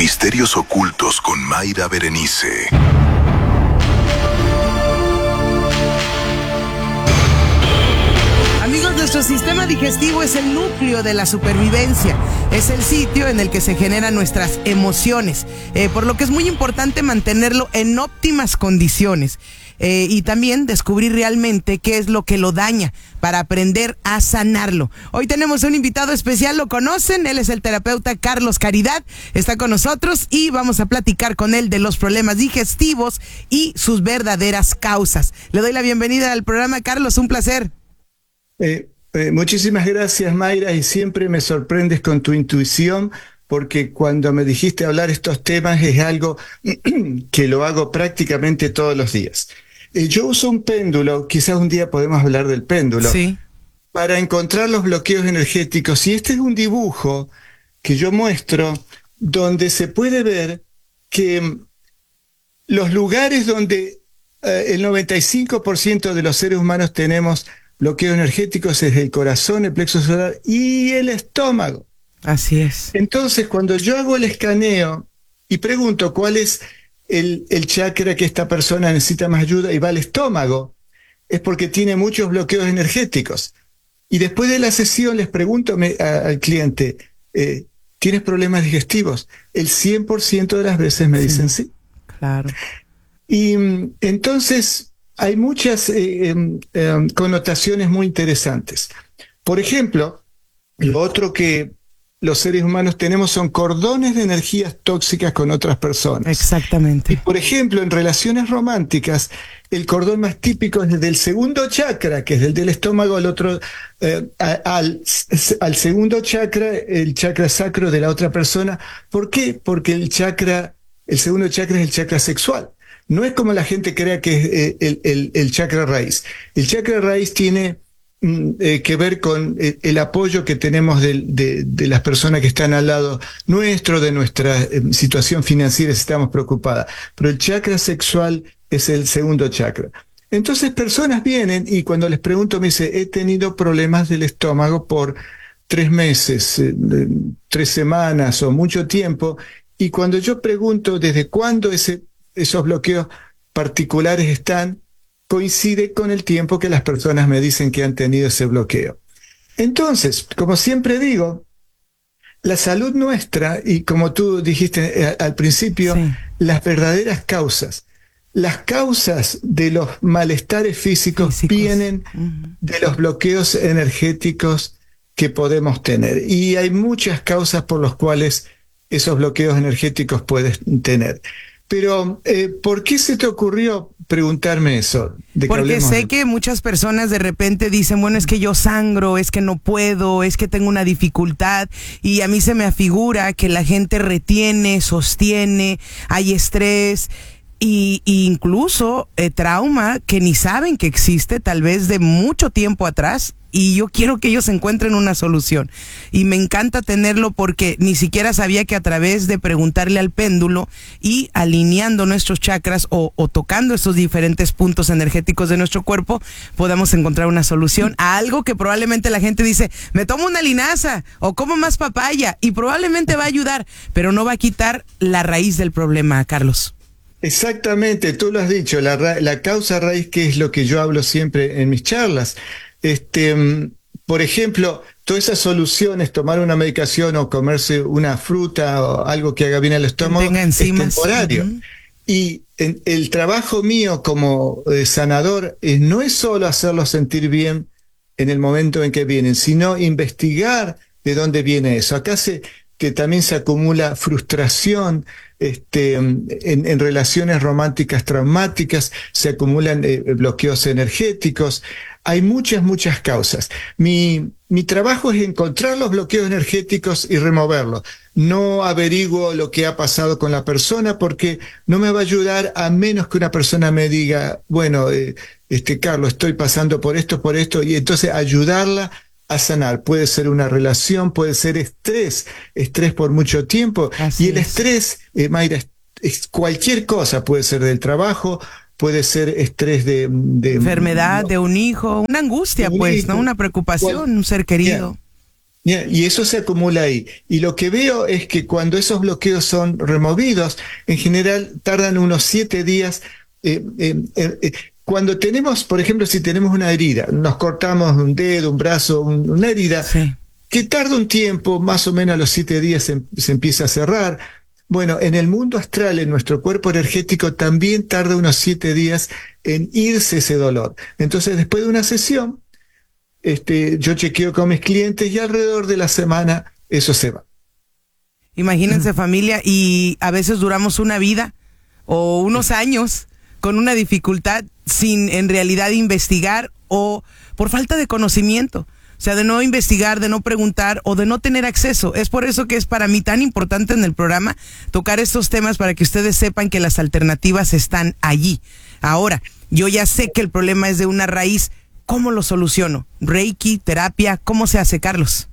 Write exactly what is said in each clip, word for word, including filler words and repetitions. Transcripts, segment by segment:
Misterios ocultos con Mayra Berenice. Amigos, nuestro sistema digestivo es el núcleo de la supervivencia. Es el sitio en el que se generan nuestras emociones, eh, por lo que es muy importante mantenerlo en óptimas condiciones. Eh, y también descubrir realmente qué es lo que lo daña para aprender a sanarlo. Hoy tenemos un invitado especial, lo conocen, él es el terapeuta Carlos Caridad, está con nosotros y vamos a platicar con él de los problemas digestivos y sus verdaderas causas. Le doy la bienvenida al programa, Carlos, un placer. Eh, eh, muchísimas gracias, Mayra, y siempre me sorprendes con tu intuición, porque cuando me dijiste hablar estos temas es algo que lo hago prácticamente todos los días. Eh, yo uso un péndulo, quizás un día podemos hablar del péndulo, sí, para encontrar los bloqueos energéticos. Y este es un dibujo que yo muestro donde se puede ver que mm, los lugares donde eh, el noventa y cinco por ciento de los seres humanos tenemos bloqueos energéticos es el corazón, el plexo solar y el estómago. así es. Entonces, cuando yo hago el escaneo y pregunto cuál es el, el chakra que esta persona necesita más ayuda y va al estómago, es porque tiene muchos bloqueos energéticos. Y después de la sesión les pregunto me, a, al cliente, eh, ¿tienes problemas digestivos? El cien por ciento de las veces me dicen sí. sí. Claro. Y entonces hay muchas eh, eh, eh, connotaciones muy interesantes. Por ejemplo, lo otro que los seres humanos tenemos son cordones de energías tóxicas con otras personas. Exactamente. Y por ejemplo, en relaciones románticas, el cordón más típico es el del segundo chakra, que es el del estómago, al otro, eh, al, al segundo chakra, el chakra sacro de la otra persona. ¿Por qué? Porque el chakra, el segundo chakra es el chakra sexual. No es como la gente crea que es el, el, el chakra raíz. El chakra raíz tiene Eh, que ver con eh, el apoyo que tenemos de, de, de las personas que están al lado nuestro, de nuestra eh, situación financiera si estamos preocupadas. Pero el chakra sexual es el segundo chakra. Entonces personas vienen y cuando les pregunto me dice, he tenido problemas del estómago por tres meses, eh, tres semanas o mucho tiempo, y cuando yo pregunto desde cuándo ese, esos bloqueos particulares están, coincide con el tiempo que las personas me dicen que han tenido ese bloqueo. Entonces, como siempre digo, la salud nuestra, y como tú dijiste al principio, sí, las verdaderas causas, las causas de los malestares físicos, físicos. vienen uh-huh. de los bloqueos energéticos que podemos tener. Y hay muchas causas por las cuales esos bloqueos energéticos puedes tener. Pero, eh, ¿por qué se te ocurrió preguntarme eso? De que Porque sé de... que muchas personas de repente dicen, bueno, es que yo sangro, es que no puedo, es que tengo una dificultad, y a mí se me afigura que la gente retiene, sostiene, hay estrés, y, y incluso eh, trauma que ni saben que existe, tal vez de mucho tiempo atrás, y yo quiero que ellos encuentren una solución. Y me encanta tenerlo porque ni siquiera sabía que a través de preguntarle al péndulo y alineando nuestros chakras o, o tocando estos diferentes puntos energéticos de nuestro cuerpo, podamos encontrar una solución a algo que probablemente la gente dice, me tomo una linaza o como más papaya, y probablemente va a ayudar, pero no va a quitar la raíz del problema, Carlos. Exactamente, tú lo has dicho, la, la causa raíz, que es lo que yo hablo siempre en mis charlas. Este, por ejemplo, todas esas soluciones, tomar una medicación o comerse una fruta o algo que haga bien al estómago, es temporario. Uh-huh. Y en, el trabajo mío como eh, sanador eh, no es solo hacerlos sentir bien en el momento en que vienen, sino investigar de dónde viene eso. Acá se, que también se acumula frustración, este, en, en relaciones románticas traumáticas, se acumulan eh, bloqueos energéticos. Hay muchas, muchas causas. Mi, mi trabajo es encontrar los bloqueos energéticos y removerlos. No averiguo lo que ha pasado con la persona porque no me va a ayudar a menos que una persona me diga, bueno, eh, este, Carlos, estoy pasando por esto, por esto, y entonces ayudarla a sanar. Puede ser una relación, puede ser estrés, estrés por mucho tiempo. Así y el es. estrés, eh, Mayra, es, es cualquier cosa, puede ser del trabajo, puede ser estrés de... de enfermedad, no, de un hijo, una angustia, un pues, hijo, ¿no? Una preocupación, bueno, un ser querido. Y eso se acumula ahí. Y lo que veo es que cuando esos bloqueos son removidos, en general tardan unos siete días. Eh, eh, eh, cuando tenemos, por ejemplo, si tenemos una herida, nos cortamos un dedo, un brazo, un, una herida, sí, que tarda un tiempo, más o menos a los siete días se, se empieza a cerrar. Bueno, en el mundo astral, en nuestro cuerpo energético, también tarda unos siete días en irse ese dolor. Entonces, después de una sesión, Este, yo chequeo con mis clientes y alrededor de la semana eso se va. Imagínense, familia, y a veces duramos una vida o unos años con una dificultad sin en realidad investigar o por falta de conocimiento. O sea, de no investigar, de no preguntar o de no tener acceso. Es por eso que es para mí tan importante en el programa tocar estos temas para que ustedes sepan que las alternativas están allí. Ahora, yo ya sé que el problema es de una raíz. ¿Cómo lo soluciono? Reiki, terapia, ¿cómo se hace, Carlos?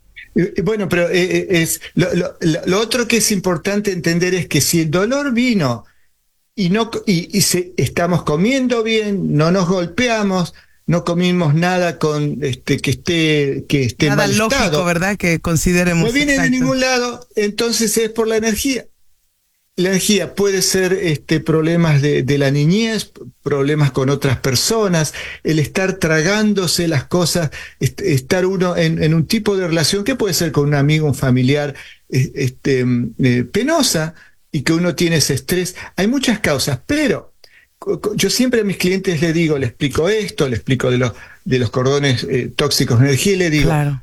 Bueno, pero eh, es lo, lo, lo otro que es importante entender es que si el dolor vino y no y, y se, estamos comiendo bien, no nos golpeamos, no comimos nada con este que esté que esté nada mal lógico, estado, ¿verdad? Que consideremos. No viene exacto. de ningún lado, entonces es por la energía. La energía puede ser este, problemas de, de la niñez, problemas con otras personas, el estar tragándose las cosas, est estar uno en, en un tipo de relación que puede ser con un amigo, un familiar, este, eh, penosa, y que uno tiene ese estrés. Hay muchas causas, pero yo siempre a mis clientes les digo, les explico esto, les explico de los, de los cordones eh, tóxicos de energía, y les digo, claro,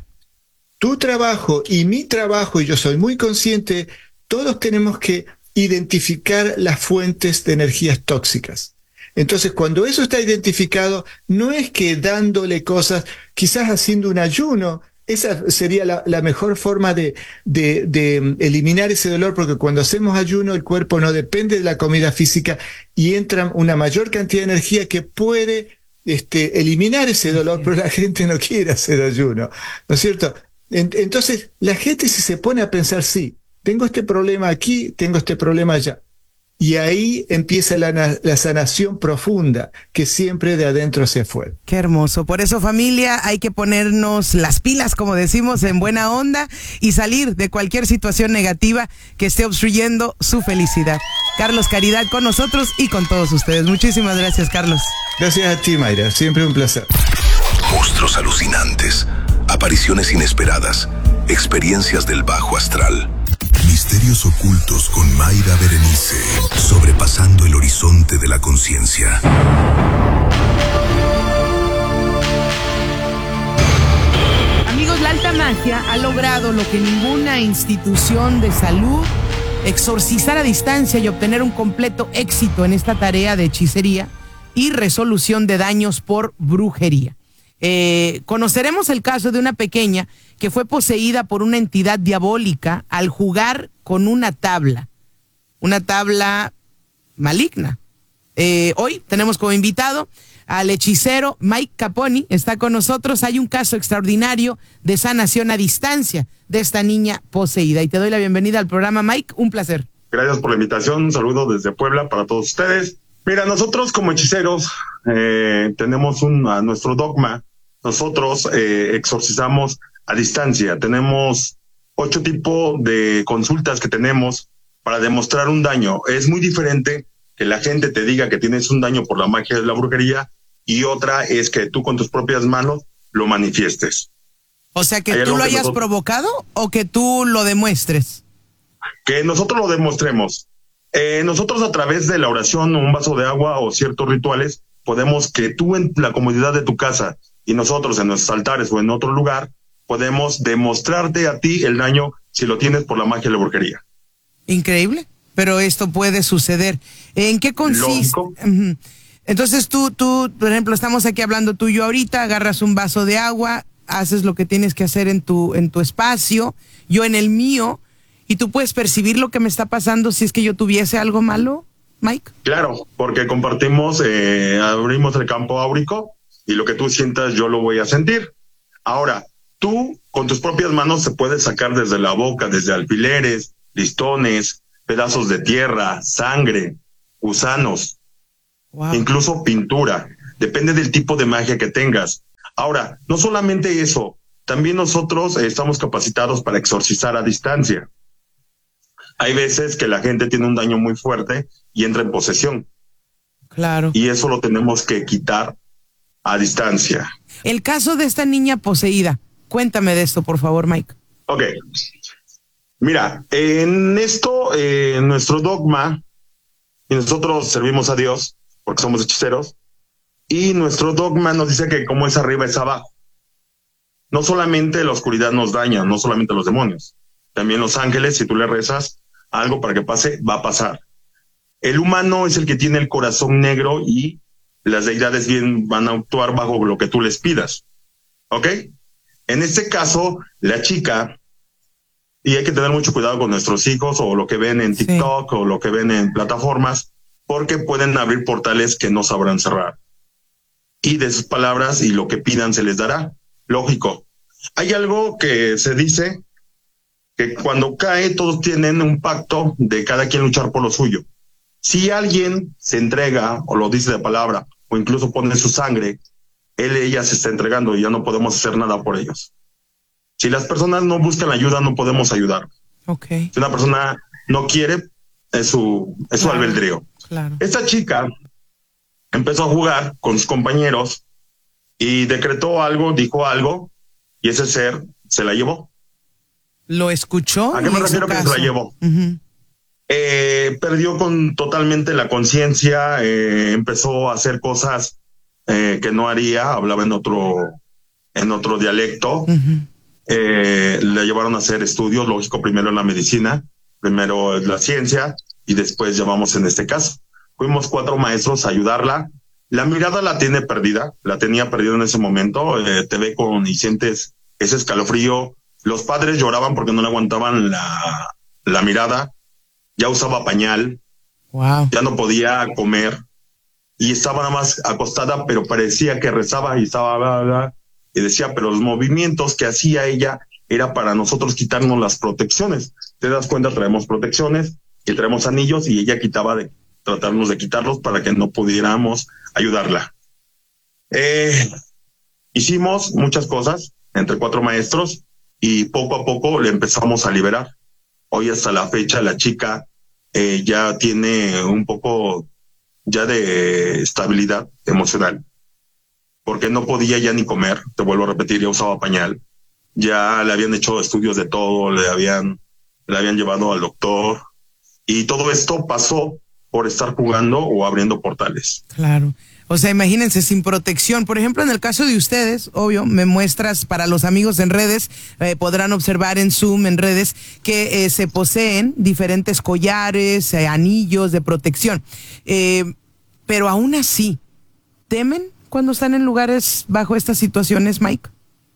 tu trabajo y mi trabajo, y yo soy muy consciente, todos tenemos que identificar las fuentes de energías tóxicas. Entonces, cuando eso está identificado, no es que dándole cosas, quizás haciendo un ayuno, esa sería la, la mejor forma de, de, de eliminar ese dolor, porque cuando hacemos ayuno, el cuerpo no depende de la comida física y entra una mayor cantidad de energía que puede este, eliminar ese dolor, pero la gente no quiere hacer ayuno, ¿no es cierto? Entonces, la gente, si se pone a pensar, sí, tengo este problema aquí, tengo este problema allá. Y ahí empieza la, la sanación profunda, que siempre de adentro hacia afuera. Qué hermoso. Por eso, familia, hay que ponernos las pilas, como decimos, en buena onda y salir de cualquier situación negativa que esté obstruyendo su felicidad. Carlos Caridad con nosotros y con todos ustedes. Muchísimas gracias, Carlos. Gracias a ti, Mayra. Siempre un placer. Monstruos alucinantes, apariciones inesperadas, experiencias del bajo astral. Misterios ocultos con Mayra Berenice, sobrepasando el horizonte de la conciencia. Amigos, la alta magia ha logrado lo que ninguna institución de salud, exorcizar a distancia y obtener un completo éxito en esta tarea de hechicería y resolución de daños por brujería. Eh, conoceremos el caso de una pequeña que fue poseída por una entidad diabólica al jugar con una tabla, una tabla maligna. Eh, hoy tenemos como invitado al hechicero Mike Caponi, está con nosotros. Hay un caso extraordinario de sanación a distancia de esta niña poseída. Y te doy la bienvenida al programa, Mike, un placer. Gracias por la invitación, un saludo desde Puebla para todos ustedes. Mira, nosotros como hechiceros eh, tenemos un, a nuestro dogma. Nosotros eh, exorcizamos a distancia. Tenemos ocho tipos de consultas que tenemos para demostrar un daño. Es muy diferente que la gente te diga que tienes un daño por la magia de la brujería, y otra es que tú con tus propias manos lo manifiestes. O sea, que tú lo hayas nosotros, provocado o que tú lo demuestres. Que nosotros lo demostremos. Eh, nosotros a través de la oración, un vaso de agua o ciertos rituales, podemos que tú en la comodidad de tu casa y nosotros en nuestros altares o en otro lugar, podemos demostrarte a ti el daño si lo tienes por la magia de la brujería. Increíble, pero esto puede suceder. ¿En qué consiste? Uh-huh. Entonces tú, tú, por ejemplo, estamos aquí hablando tú y yo ahorita, agarras un vaso de agua, haces lo que tienes que hacer en tu, en tu espacio, yo en el mío, y tú puedes percibir lo que me está pasando si es que yo tuviese algo malo, Mike. Claro, porque compartimos, eh, abrimos el campo áurico, y lo que tú sientas yo lo voy a sentir. Ahora, tú con tus propias manos se puedes sacar desde la boca, desde alfileres, listones, pedazos de tierra, sangre, gusanos, wow, incluso pintura. Depende del tipo de magia que tengas. Ahora, no solamente eso, también nosotros eh, estamos capacitados para exorcizar a distancia. Hay veces que la gente tiene un daño muy fuerte y entra en posesión. Claro. Y eso lo tenemos que quitar a distancia. El caso de esta niña poseída, cuéntame de esto, por favor, Mike. Ok. Mira, en esto, eh, en nuestro dogma, y nosotros servimos a Dios, porque somos hechiceros, y nuestro dogma nos dice que como es arriba es abajo. No solamente la oscuridad nos daña, no solamente los demonios, también los ángeles, si tú le rezas algo para que pase, va a pasar. El humano es el que tiene el corazón negro y las deidades bien van a actuar bajo lo que tú les pidas. ¿Ok? En este caso, la chica, y hay que tener mucho cuidado con nuestros hijos o lo que ven en TikTok sí. o lo que ven en plataformas, porque pueden abrir portales que no sabrán cerrar. Y de sus palabras y lo que pidan se les dará. Lógico. Hay algo que se dice que cuando cae todos tienen un pacto de cada quien luchar por lo suyo. Si alguien se entrega o lo dice de palabra o incluso pone su sangre, él ella se está entregando y ya no podemos hacer nada por ellos. Si las personas no buscan ayuda, no podemos ayudar. Okay. Si una persona no quiere, es su, es claro, su albedrío. Claro. Esta chica empezó a jugar con sus compañeros y decretó algo, dijo algo, y ese ser se la llevó. ¿Lo escuchó? ¿A qué me refiero que se la llevó? Uh-huh. Eh, perdió con totalmente la conciencia, eh, empezó a hacer cosas eh, que no haría, hablaba en otro, en otro dialecto. Uh-huh. Eh, le llevaron a hacer estudios, lógico, primero en la medicina, primero en la ciencia, y después llevamos en este caso. Fuimos cuatro maestros a ayudarla. La mirada la tiene perdida, la tenía perdida en ese momento, eh, te ve con y sientes ese escalofrío. Los padres lloraban porque no le aguantaban la, la mirada, ya usaba pañal, wow. ya no podía comer y estaba nada más acostada, pero parecía que rezaba y estaba bla, bla, y decía, pero los movimientos que hacía ella era para nosotros quitarnos las protecciones. Te das cuenta, traemos protecciones y traemos anillos y ella quitaba de tratarnos de quitarlos para que no pudiéramos ayudarla. Eh, hicimos muchas cosas entre cuatro maestros y poco a poco le empezamos a liberar. Hoy hasta la fecha la chica eh, ya tiene un poco ya de estabilidad emocional, porque no podía ya ni comer, te vuelvo a repetir, ya usaba pañal, ya le habían hecho estudios de todo, le habían, le habían llevado al doctor y todo esto pasó por estar jugando o abriendo portales. Claro. O sea, imagínense, sin protección. Por ejemplo, en el caso de ustedes, obvio, me muestras para los amigos en redes, eh, podrán observar en Zoom, en redes, que eh, se poseen diferentes collares, eh, anillos de protección. Eh, pero aún así, ¿temen cuando están en lugares bajo estas situaciones, Mike?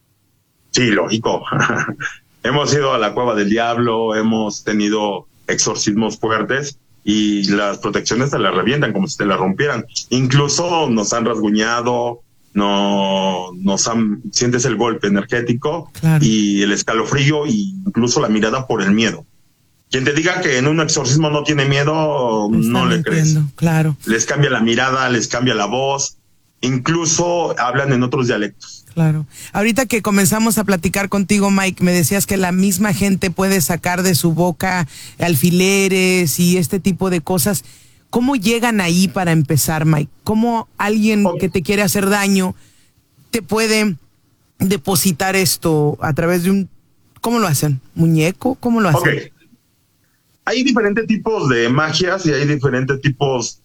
Sí, lógico. Hemos ido a la cueva del diablo, hemos tenido exorcismos fuertes y las protecciones te las revientan como si te las rompieran. Incluso nos han rasguñado, no, nos han, sientes el golpe energético, claro, y el escalofrío, y incluso la mirada por el miedo. Quien te diga que en un exorcismo no tiene miedo, no le crees. Claro. Les cambia la mirada, les cambia la voz, incluso hablan en otros dialectos. Claro. Ahorita que comenzamos a platicar contigo, Mike, me decías que la misma gente puede sacar de su boca alfileres y este tipo de cosas. ¿Cómo llegan ahí para empezar, Mike? ¿Cómo alguien okay. que te quiere hacer daño te puede depositar esto a través de un... ¿Cómo lo hacen? ¿Muñeco? ¿Cómo lo hacen? Okay. Hay diferentes tipos de magias y hay diferentes tipos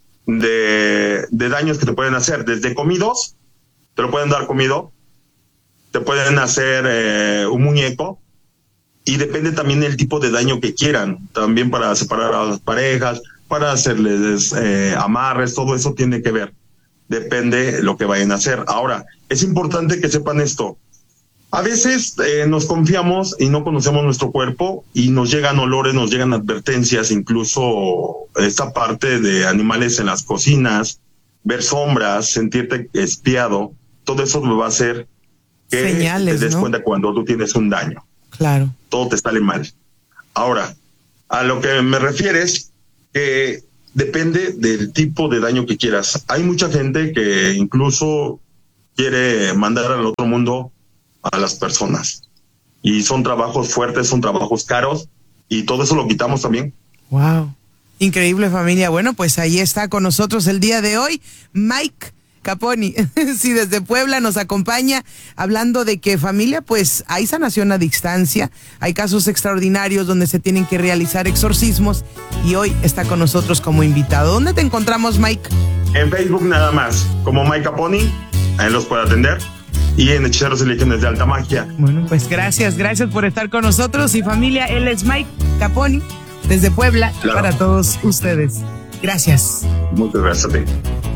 de, de daños que te pueden hacer. Desde comidos, te lo pueden dar comido. Te pueden hacer eh, un muñeco y depende también del tipo de daño que quieran. También para separar a las parejas, para hacerles eh, amarres, todo eso tiene que ver. Depende lo que vayan a hacer. Ahora, es importante que sepan esto. A veces eh, nos confiamos y no conocemos nuestro cuerpo y nos llegan olores, nos llegan advertencias, incluso esta parte de animales en las cocinas, ver sombras, sentirte espiado, todo eso me va a hacer que señales, te des ¿no? cuenta cuando tú tienes un daño. Claro. Todo te sale mal. Ahora, a lo que me refieres, que depende del tipo de daño que quieras. Hay mucha gente que incluso quiere mandar al otro mundo a las personas. Y son trabajos fuertes, son trabajos caros, y todo eso lo quitamos también. Wow. Increíble, familia. Bueno, pues ahí está con nosotros el día de hoy Mike Caponi, sí, desde Puebla nos acompaña hablando de que, familia, pues hay sanación a distancia, hay casos extraordinarios donde se tienen que realizar exorcismos, y hoy está con nosotros como invitado. ¿Dónde te encontramos, Mike? En Facebook nada más, como Mike Caponi, ahí los puede atender, y en Hechiceros y Legiones de Alta Magia. Bueno, pues gracias, gracias por estar con nosotros, y familia, él es Mike Caponi desde Puebla, claro, para todos ustedes. Gracias. Muchas gracias a ti.